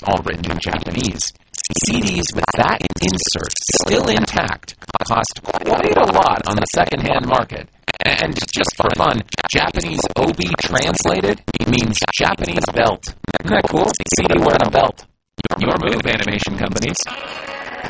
all written in Japanese. CDs with that insert still intact cost quite a lot on the second-hand market. And just for fun, Japanese Obi translated means Japanese belt. Isn't that cool? CD wearing a belt. Your move, animation companies.